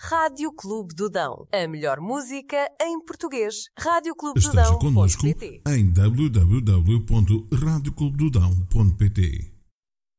Rádio Clube do Dão. A melhor música em português. Esteja connosco radioclubedodão.pt em www.radioclubedodão.pt.